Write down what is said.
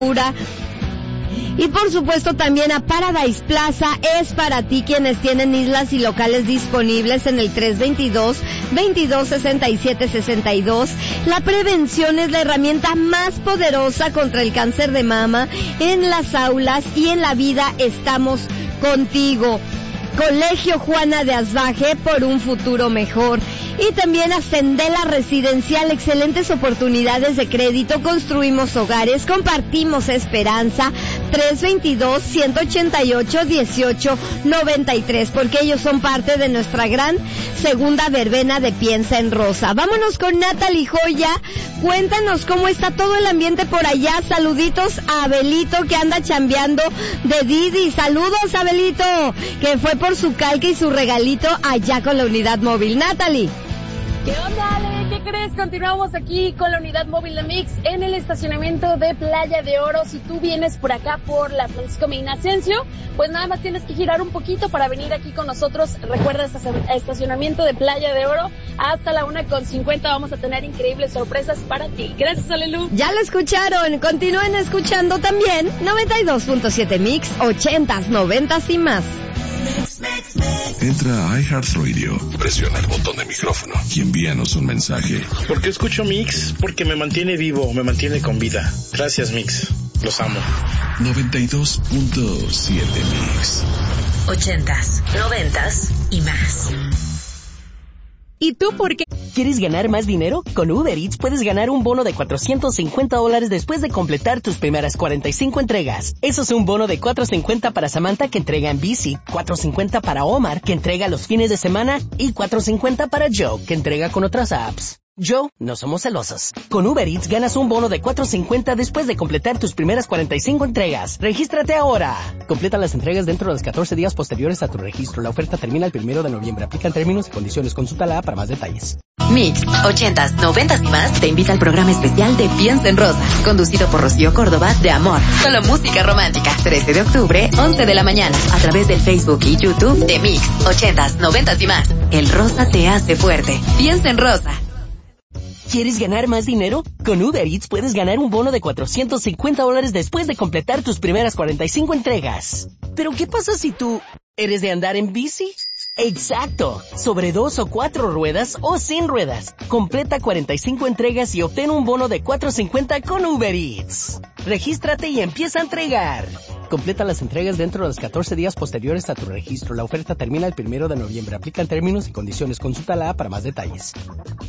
Y por supuesto también a Paradise Plaza es para ti, quienes tienen islas y locales disponibles en el 322-2267-62. La prevención es la herramienta más poderosa contra el cáncer de mama. En las aulas y en la vida estamos contigo. Colegio Juana de Asbaje, por un futuro mejor. Y también Ascendela Residencial, excelentes oportunidades de crédito, construimos hogares, compartimos esperanza. 322-188-1893, porque ellos son parte de nuestra gran segunda verbena de Piensa en Rosa. Vámonos con Natalie Joya. Cuéntanos cómo está todo el ambiente por allá. Saluditos a Abelito, que anda chambeando de Didi. Saludos, Abelito, que fue por su calca y su regalito allá con la unidad móvil. Natalie. ¿Qué onda, Ale? ¿Qué crees? Continuamos aquí con la unidad móvil de Mix en el estacionamiento de Playa de Oro. Si tú vienes por acá por la Francisco Medina Ascencio, pues nada más tienes que girar un poquito para venir aquí con nosotros. Recuerda, estacionamiento de Playa de Oro hasta la 1:50. Vamos a tener increíbles sorpresas para ti. Gracias, Alelu. Ya lo escucharon. Continúen escuchando también 92.7 Mix, 80s, 90s y más. Entra a iHeartRadio, presiona el botón de micrófono y envíanos un mensaje. ¿Por qué escucho Mix? Porque me mantiene vivo, me mantiene con vida. Gracias, Mix. Los amo. 92.7 Mix. 80s, 90s y más. ¿Y tú por qué? ¿Quieres ganar más dinero? Con Uber Eats puedes ganar un bono de $450 después de completar tus primeras 45 entregas. Eso es un bono de $450 para Samantha, que entrega en bici, $450 para Omar, que entrega los fines de semana, y $450 para Joe, que entrega con otras apps. Joe, no somos celosos. Con Uber Eats ganas un bono de $450 después de completar tus primeras 45 entregas. ¡Regístrate ahora! Completa las entregas dentro de los 14 días posteriores a tu registro. La oferta termina el 1 de noviembre. Aplican términos y condiciones. Consulta la app para más detalles. Mix, 80s, 90s y más te invita al programa especial de Piensa en Rosa, conducido por Rocío Córdoba, de Amor. Solo música romántica. 13 de octubre, 11 de la mañana, a través del Facebook y YouTube de Mix, 80s, 90s y más. El rosa te hace fuerte. Piensa en Rosa. ¿Quieres ganar más dinero? Con Uber Eats puedes ganar un bono de $450 después de completar tus primeras 45 entregas. ¿Pero qué pasa si tú eres de andar en bici? ¡Exacto! Sobre 2 o 4 ruedas o sin ruedas. Completa 45 entregas y obtén un bono de $450 con Uber Eats. Regístrate y empieza a entregar. Completa las entregas dentro de los 14 días posteriores a tu registro. La oferta termina el 1 de noviembre. Aplican términos y condiciones. Consulta la app para más detalles.